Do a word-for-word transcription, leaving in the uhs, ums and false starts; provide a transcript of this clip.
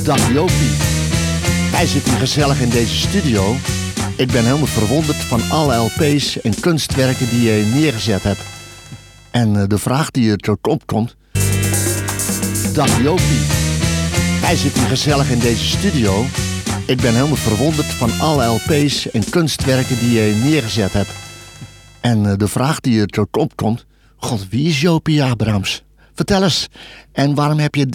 Dag Jopie. Wij zitten gezellig in deze studio. Ik ben helemaal verwonderd van alle L P's en kunstwerken die je neergezet hebt. En uh, de vraag die er tot opkomt. Dag Jopie. Wij zitten gezellig in deze studio. Ik ben helemaal verwonderd van alle L P's en kunstwerken die je neergezet hebt. En uh, de vraag die er tot opkomt. God, wie is Jopie Abrams? Vertel eens. En waarom heb je